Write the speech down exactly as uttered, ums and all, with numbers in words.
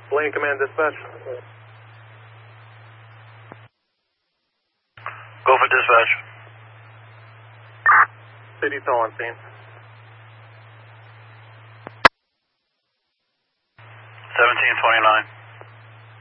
Lane Command Dispatch. Go for dispatch. City tow on scene. seventeen twenty-nine.